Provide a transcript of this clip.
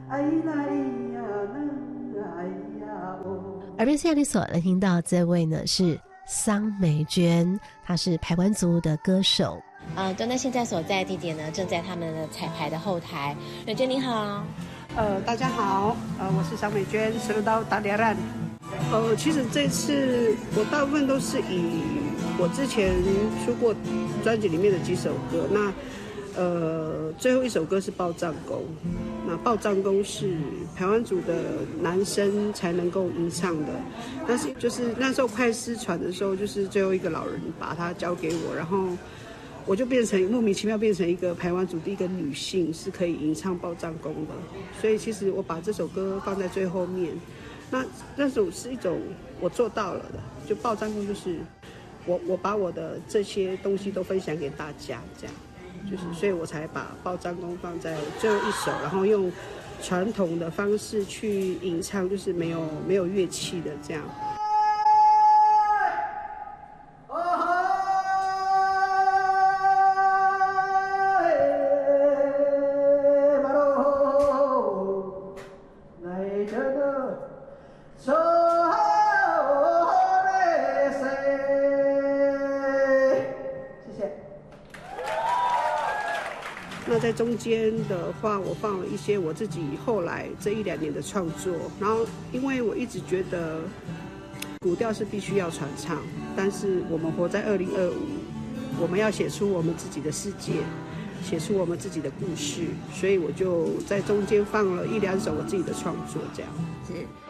耳边现在你所能听到这位呢是桑美娟，她是排湾族的歌手。 端端现在所在的地点呢，正在他们的彩排的后台。美娟你好。 大家好，我是桑美娟，石刀打点烂。其实这次我大部分都是以我之前出过专辑里面的几首歌，那最后一首歌是报藏公。那报藏公是排湾族的男生才能够吟唱的，但是就是那时候快失传的时候，就是最后一个老人把它交给我，然后我就莫名其妙变成一个排湾族第一个女性是可以吟唱报藏公的，所以其实我把这首歌放在最后面。那种是一种我做到了的，就报藏公就是我把我的这些东西都分享给大家，这样就是所以我才把报藏公放在最后一首，然后用传统的方式去吟唱，就是没有乐器的这样。那在中间的话，我放了一些我自己后来这1-2年的创作，然后因为我一直觉得古调是必须要传唱，但是我们活在2025，我们要写出我们自己的世界，写出我们自己的故事，所以我就在中间放了1-2首我自己的创作，这样。 是。